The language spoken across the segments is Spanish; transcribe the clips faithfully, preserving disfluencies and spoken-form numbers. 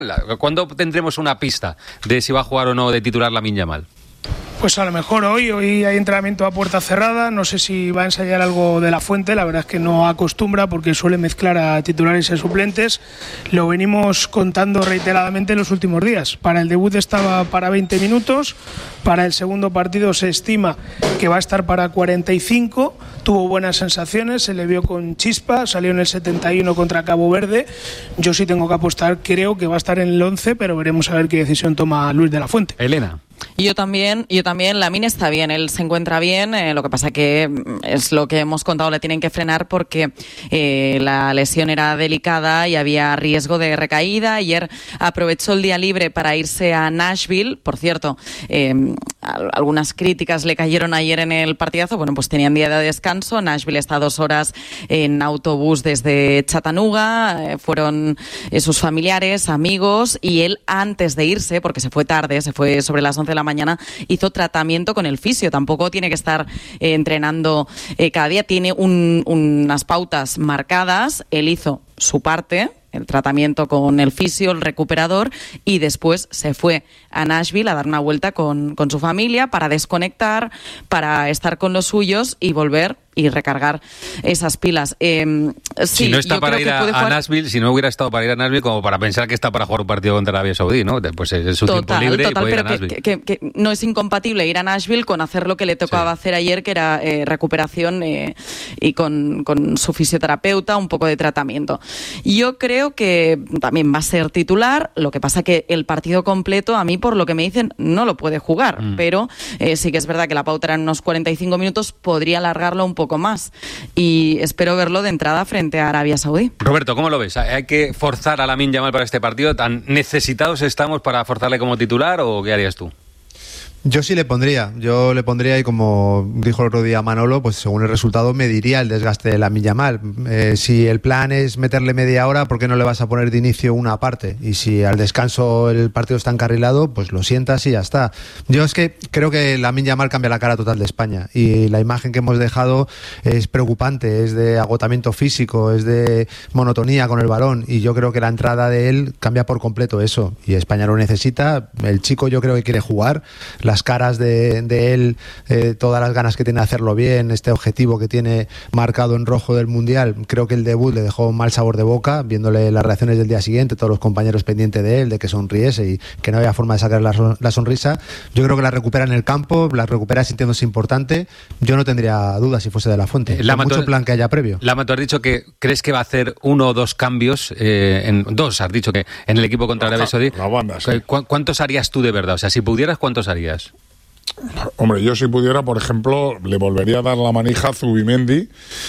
¿Cuándo tendremos una pista de si va a jugar o no de titular Lamine Yamal? Pues a lo mejor hoy, hoy hay entrenamiento a puerta cerrada, no sé si va a ensayar algo de la Fuente, la verdad es que no acostumbra porque suele mezclar a titulares y a suplentes, lo venimos contando reiteradamente en los últimos días. Para el debut estaba para veinte minutos, para el segundo partido se estima que va a estar para cuarenta y cinco, tuvo buenas sensaciones, se le vio con chispa, salió en el setenta y uno contra Cabo Verde, yo sí tengo que apostar, creo que va a estar en el once, pero veremos a ver qué decisión toma Luis de la Fuente. Elena. Yo también, yo también, Lamine está bien, él se encuentra bien, eh, lo que pasa que es lo que hemos contado, le tienen que frenar porque eh, la lesión era delicada y había riesgo de recaída. Ayer aprovechó el día libre para irse a Nashville, por cierto, eh, algunas críticas le cayeron ayer en el partidazo, bueno, pues tenían día de descanso, Nashville está dos horas en autobús desde Chattanooga, eh, fueron eh, sus familiares, amigos, y él antes de irse, porque se fue tarde, se fue sobre las once de la mañana, hizo tratamiento con el fisio. Tampoco tiene que estar eh, entrenando eh, cada día, tiene un, unas pautas marcadas. Él hizo su parte, el tratamiento con el fisio, el recuperador, y después se fue a Nashville a dar una vuelta con, con su familia para desconectar, para estar con los suyos y volver y recargar esas pilas. Eh, sí, si no está yo para creo ir a, que a jugar... Nashville, si no hubiera estado para ir a Nashville, como para pensar que está para jugar un partido contra Arabia Saudí, ¿no? Pues es su total, tiempo libre total, y puede pero ir a Nashville. Que, que, que no es incompatible ir a Nashville con hacer lo que le tocaba sí. hacer ayer, que era eh, recuperación eh, y con, con su fisioterapeuta, un poco de tratamiento. Yo creo que también va a ser titular, lo que pasa que el partido completo, a mí por lo que me dicen, no lo puede jugar, mm. pero eh, sí que es verdad que la pauta era en unos cuarenta y cinco minutos, podría alargarlo un poco más. Y espero verlo de entrada frente a Arabia Saudí. Roberto, ¿cómo lo ves? ¿Hay que forzar a Lamine Yamal para este partido? ¿Tan necesitados estamos para forzarle como titular o qué harías tú? Yo sí le pondría, yo le pondría y como dijo el otro día Manolo, pues según el resultado mediría el desgaste de Lamine Yamal. Eh, si el plan es meterle media hora, ¿por qué no le vas a poner de inicio una parte? Y si al descanso el partido está encarrilado, pues lo sientas y ya está. Yo es que creo que Lamine Yamal cambia la cara total de España y la imagen que hemos dejado es preocupante, es de agotamiento físico, es de monotonía con el balón y yo creo que la entrada de él cambia por completo eso y España lo necesita. El chico yo creo que quiere jugar, las caras de, de él, eh, todas las ganas que tiene de hacerlo bien, este objetivo que tiene marcado en rojo del Mundial, creo que el debut le dejó un mal sabor de boca, viéndole las reacciones del día siguiente, todos los compañeros pendientes de él, de que sonriese y que no había forma de sacar la, son, la sonrisa. Yo creo que la recupera en el campo, la recupera sintiéndose importante. Yo no tendría dudas si fuese de la Fuente. Lama, mucho plan que haya previo. Lama, tú has dicho que crees que va a hacer uno o dos cambios, eh, en dos has dicho que en el equipo contra Arabia Saudí. La banda, sí. ¿Cu- ¿Cuántos harías tú de verdad? O sea, si pudieras, ¿cuántos harías? Hombre, yo si pudiera, por ejemplo, le volvería a dar la manija a Zubimendi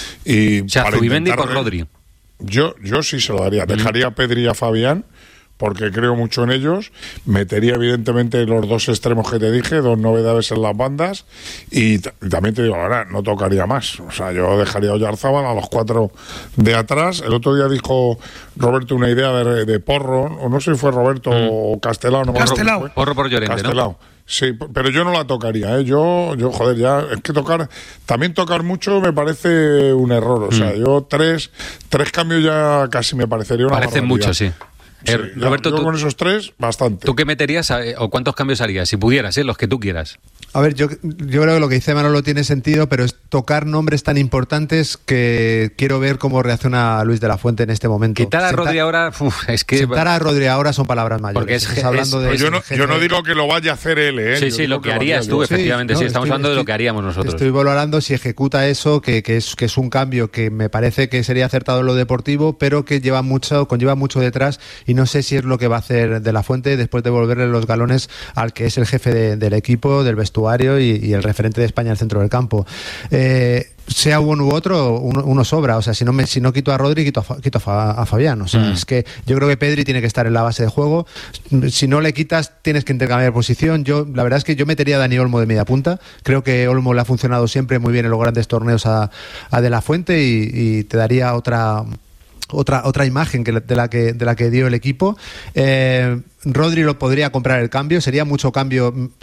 y o sea, para Zubimendi intentar... con Rodri. Yo, yo sí se lo daría. Dejaría a Pedri y a Fabián, porque creo mucho en ellos. Metería, evidentemente, los dos extremos que te dije, dos novedades en las bandas. Y, t- y también te digo, ahora no tocaría más. O sea, yo dejaría a Oyarzábal a los cuatro de atrás. El otro día dijo Roberto una idea de, de Porro, o no sé si fue Roberto mm. o Castelao. No Castelao. Porro, Porro por Llorente, Castelao. ¿no? Sí, pero yo no la tocaría, ¿eh? Yo, yo, joder, ya, es que tocar, también tocar mucho me parece un error. O mm. sea, yo tres, tres cambios ya casi me parecería una Parecen barbaridad. mucho, sí. Sí, Eh, Roberto, yo tú, con esos tres, bastante. ¿Tú qué meterías eh, o cuántos cambios harías? Si pudieras, ¿eh? Los que tú quieras. A ver, yo, yo creo que lo que dice Manolo tiene sentido, pero es tocar nombres tan importantes que quiero ver cómo reacciona Luis de la Fuente en este momento. Quitar a Sentar, Rodri ahora, uf, es que... Sentar a Rodri ahora son palabras mayores. Porque es, Estás hablando es, de... Pues yo, no, yo no digo que lo vaya a hacer él, ¿eh? Sí, yo sí, lo que, que harías tú, yo. efectivamente, sí, sí, no, estamos estoy, hablando de estoy, lo que haríamos nosotros. Estoy valorando si ejecuta eso, que, que, es, que es un cambio que me parece que sería acertado en lo deportivo, pero que lleva mucho, conlleva mucho detrás y no sé si es lo que va a hacer de la Fuente después de devolverle los galones al que es el jefe de, del equipo, del vestuario y, y el referente de España al centro del campo. Eh, sea uno u otro, uno, uno sobra. O sea, si no me, si no quito a Rodri, quito a, quito a, a Fabián. O sea, mm. es que yo creo que Pedri tiene que estar en la base de juego. Si no le quitas, tienes que intercambiar posición. Yo, la verdad es que yo metería a Dani Olmo de media punta. Creo que Olmo le ha funcionado siempre muy bien en los grandes torneos a, a De la Fuente y, y te daría otra... otra otra imagen que de la que de la que dio el equipo. eh, Rodri lo podría comprar el cambio, sería mucho cambio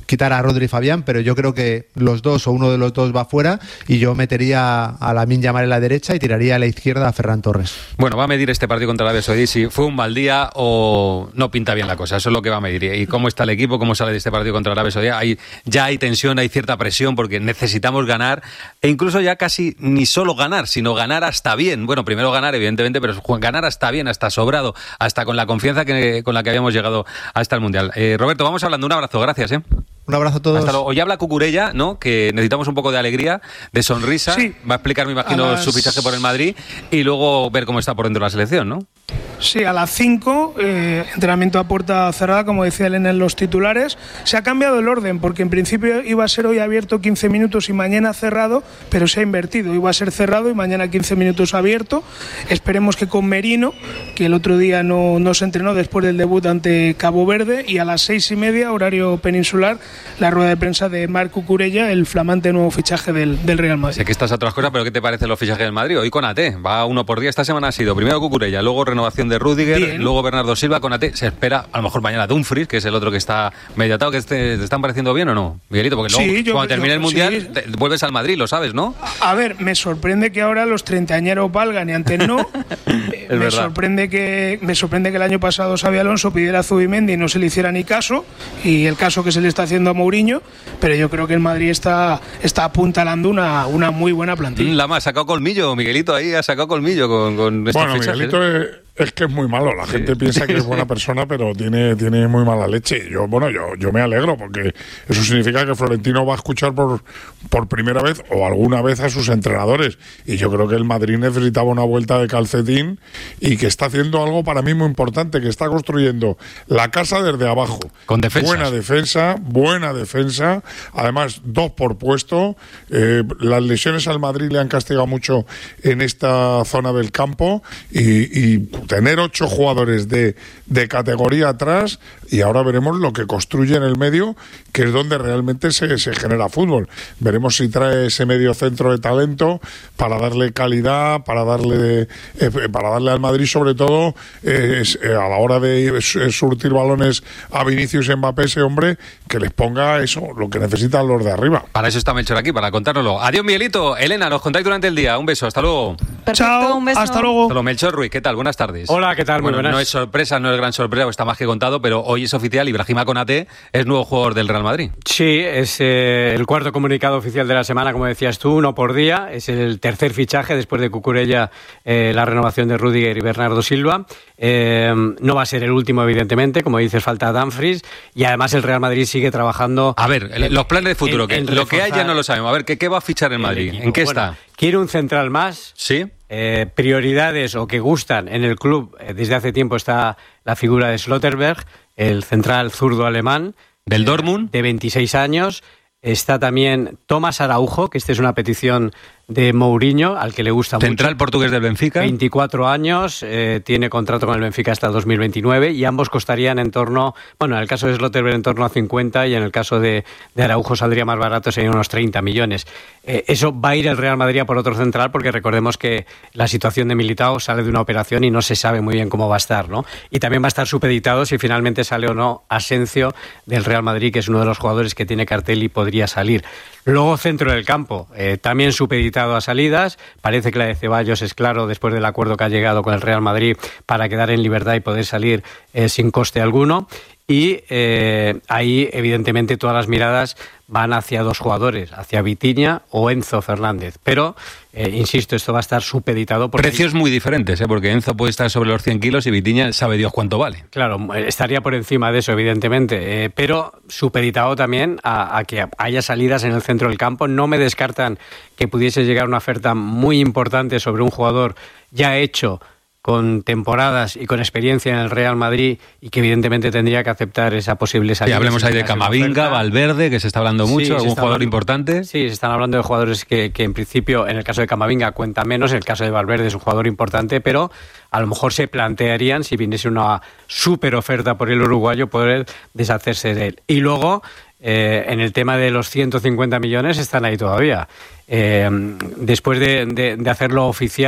quitar a Rodri y Fabián, pero yo creo que los dos o uno de los dos va fuera y yo metería a Lamine Yamal en la derecha y tiraría a la izquierda a Ferran Torres. Bueno, va a medir este partido contra Arabia Saudí si fue un mal día o no pinta bien la cosa, eso es lo que va a medir. Y cómo está el equipo, cómo sale de este partido contra Arabia Saudí. Hay, ya hay tensión, hay cierta presión porque necesitamos ganar e incluso ya casi ni solo ganar, sino ganar hasta bien. Bueno, primero ganar evidentemente, pero ganar hasta bien, hasta sobrado, hasta con la confianza que, con la que habíamos llegado hasta el Mundial. Eh, Roberto, vamos hablando, un abrazo, gracias. ¿eh? Un abrazo a todos. Hasta luego. Hoy habla Cucurella, ¿no? Que necesitamos un poco de alegría, de sonrisa. Sí. Va a explicar, me imagino, las... su fichaje por el Madrid y luego ver cómo está por dentro de la selección, ¿no? Sí, a las cinco, eh, entrenamiento a puerta cerrada, como decía Elena en los titulares. Se ha cambiado el orden, porque en principio iba a ser hoy abierto quince minutos y mañana cerrado, pero se ha invertido. Iba a ser cerrado y mañana quince minutos abierto. Esperemos que con Merino, que el otro día no, no se entrenó después del debut ante Cabo Verde, y a las seis y media, horario peninsular, la rueda de prensa de Marc Cucurella, el flamante nuevo fichaje del, del Real Madrid. Sé que estás a otras cosas, pero ¿qué te parecen los fichajes del Madrid? Hoy con A T, va uno por día. Esta semana ha sido primero Cucurella, luego renovación de Rüdiger, bien. Luego Bernardo Silva con A T. Se espera a lo mejor mañana Dumfries, que es el otro que está medio atado. ¿Que te, te están pareciendo bien o no, Miguelito? Porque luego sí, yo, cuando termine yo, el Mundial sí. te, vuelves al Madrid, lo sabes, ¿no? A, a ver, me sorprende que ahora los treintañeros valgan y antes no. me verdad. sorprende que me sorprende que el año pasado Xabi Alonso pidiera a Zubimendi y no se le hiciera ni caso, y el caso que se le está haciendo a Mourinho, pero yo creo que el Madrid está, está apuntalando una, una muy buena plantilla. La más, ha sacado colmillo, Miguelito ahí ha sacado colmillo con, con estos Bueno, fichajes. Miguelito es... Es que es muy malo, la gente sí. piensa que es buena persona, pero tiene, tiene muy mala leche. Yo, bueno, yo, yo me alegro, porque eso significa que Florentino va a escuchar por, por primera vez o alguna vez a sus entrenadores. Y yo creo que el Madrid necesitaba una vuelta de calcetín y que está haciendo algo para mí muy importante, que está construyendo la casa desde abajo. Con defensas. Buena defensa, buena defensa. Además, dos por puesto. Eh, las lesiones al Madrid le han castigado mucho en esta zona del campo y... y tener ocho jugadores de, de categoría atrás, y ahora veremos lo que construye en el medio, que es donde realmente se, se genera fútbol. Veremos si trae ese medio centro de talento para darle calidad, para darle eh, para darle al Madrid, sobre todo eh, eh, a la hora de surtir balones a Vinicius y Mbappé, ese hombre que les ponga eso, lo que necesitan los de arriba. Para eso está Melchor aquí, para contárnoslo. Adiós, Miguelito. Elena, nos contáis durante el día. Un beso, hasta luego. Perfecto, Chao, un beso. hasta luego. Hasta luego, Melchor Ruiz, ¿qué tal? Buenas tardes. Hola, ¿qué tal? Muy bueno, buenas. No es sorpresa, no es gran sorpresa, está más que contado, pero hoy es oficial, Ibrahima Konaté es nuevo jugador del Real Madrid. Sí, es eh, el cuarto comunicado oficial de la semana, como decías tú, uno por día. Es el tercer fichaje después de Cucurella, eh, la renovación de Rüdiger y Bernardo Silva. Eh, no va a ser el último, evidentemente, como dices, falta Dumfries, y además el Real Madrid sigue trabajando. A ver, en, los planes de futuro, en, que en lo que hay ya no lo sabemos. A ver, ¿qué, qué va a fichar el Madrid? ¿En qué bueno, está? Quiere un central más. Sí. Eh, prioridades o que gustan en el club, eh, desde hace tiempo está la figura de Schlotterberg, el central zurdo alemán del eh, Dortmund, de veintiséis años. Está también Tomás Araujo, que esta es una petición de Mourinho, al que le gusta central mucho. Central portugués del Benfica. veinticuatro años, eh, tiene contrato con el Benfica hasta dos mil veintinueve, y ambos costarían en torno, bueno, en el caso de Schlotterberg en torno a cincuenta, y en el caso de, de Araujo saldría más barato, serían unos treinta millones. Eh, eso va a ir el Real Madrid a por otro central, porque recordemos que la situación de Militao sale de una operación y no se sabe muy bien cómo va a estar, ¿no? Y también va a estar supeditado si finalmente sale o no Asensio del Real Madrid, que es uno de los jugadores que tiene cartel y podría salir. Luego, centro del campo, eh, también supeditado a salidas. Parece que la de Ceballos es claro, después del acuerdo que ha llegado con el Real Madrid, para quedar en libertad y poder salir eh, sin coste alguno. Y eh, ahí, evidentemente, todas las miradas van hacia dos jugadores, hacia Vitinha o Enzo Fernández. Pero, eh, insisto, esto va a estar supeditado. Porque precios muy diferentes, ¿eh? Porque Enzo puede estar sobre los cien kilos y Vitinha sabe Dios cuánto vale. Claro, estaría por encima de eso, evidentemente. Eh, pero supeditado también a, a que haya salidas en el centro del campo. No me descartan que pudiese llegar una oferta muy importante sobre un jugador ya hecho, con temporadas y con experiencia en el Real Madrid, y que evidentemente tendría que aceptar esa posible salida. Sí, hablemos ahí de Camavinga, Valverde, que se está hablando mucho, sí, algún jugador hablando, importante. Sí, se están hablando de jugadores que, que en principio, en el caso de Camavinga cuenta menos, en el caso de Valverde es un jugador importante, pero a lo mejor se plantearían, si viniese una súper oferta por el uruguayo, poder deshacerse de él. Y luego, eh, en el tema de los ciento cincuenta millones, están ahí todavía. Eh, después de, de, de hacerlo oficial,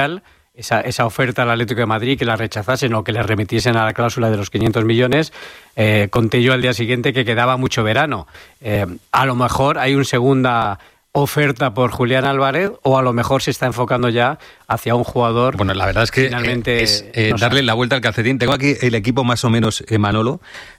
esa, esa oferta al Atlético de Madrid, que la rechazasen o que le remitiesen a la cláusula de los quinientos millones, eh, conté yo al día siguiente que quedaba mucho verano. Eh, a lo mejor hay una segunda oferta por Julián Álvarez, o a lo mejor se está enfocando ya hacia un jugador. Bueno, la verdad es que finalmente es eh, no darle sabe. la vuelta al calcetín. Tengo aquí el equipo más o menos, eh, Manolo,